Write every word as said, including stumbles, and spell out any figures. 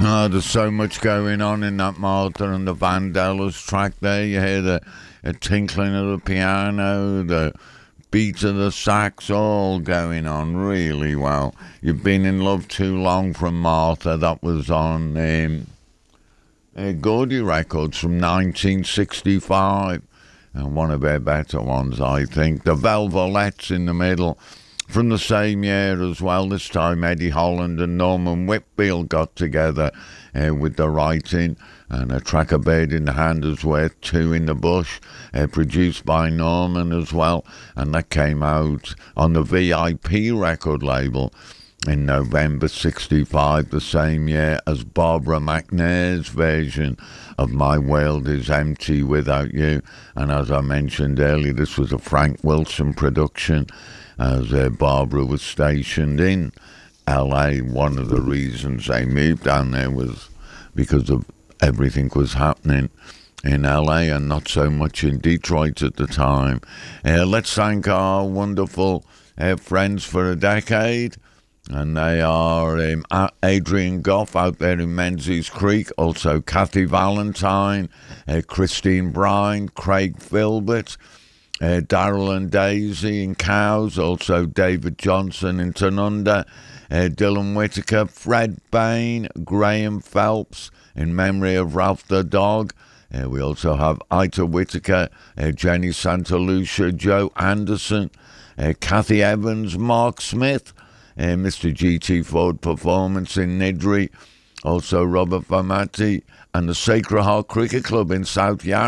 Oh, there's so much going on in that Martha and the Vandellas track there. You hear the, the tinkling of the piano, the beat of the sax, all going on really well. You've Been in Love Too Long from Martha. That was on um, uh, Gordy Records from nineteen sixty-five. And one of their better ones, I think. The Velvelettes in the middle from the same year as well. This time Eddie Holland and Norman Whitfield got together uh, with the writing, and a track of Bird in the Hand is worth two in the bush, uh, produced by Norman as well, and that came out on the V I P record label in November sixty-five, the same year as Barbara McNair's version of My World Is Empty Without You. And as I mentioned earlier, this was a Frank Wilson production, as uh, Barbara was stationed in L A. One of the reasons they moved down there was because of everything was happening in L A and not so much in Detroit at the time. Uh, let's thank our wonderful uh, friends for a decade. And they are um, Adrian Goff out there in Menzies Creek, also Kathy Valentine, uh, Christine Brine, Craig Filbert, uh, Daryl and Daisy in Cows, also David Johnson in Tanunda, uh, Dylan Whitaker, Fred Bain, Graham Phelps in memory of Ralph the Dog. Uh, we also have Ita Whitaker, uh, Jenny Santa Lucia, Joe Anderson, uh, Kathy Evans, Mark Smith, Uh, Mister G T Ford Performance in Nidri, also Robert Famati, and the Sacred Heart Cricket Club in South Yarra.